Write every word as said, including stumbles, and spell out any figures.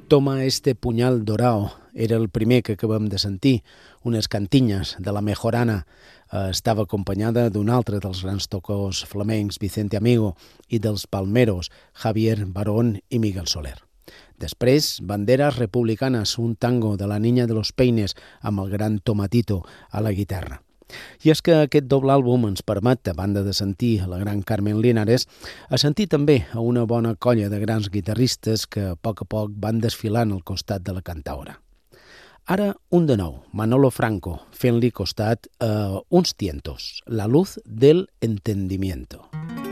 Toma este punyal dorao era el primer que acabem de sentir. Unes cantinyes de la Mejorana. Eh, estava acompanyada d'un altre dels grans tocors flamencs, Vicente Amigo, i dels palmeros, Javier Barón i Miguel Soler. Després, Banderas Republicanas, un tango de la Niña de los Peines amb el gran Tomatito a la guitarra. I és que aquest doble àlbum ens permet, a banda de sentir la gran Carmen Linares, a sentir també a una bona colla de grans guitarristes que a poc a poc van desfilant al costat de la cantaora. Ara, un de nou, Manolo Franco, fent-li costat a uns tientos, la luz del entendimiento.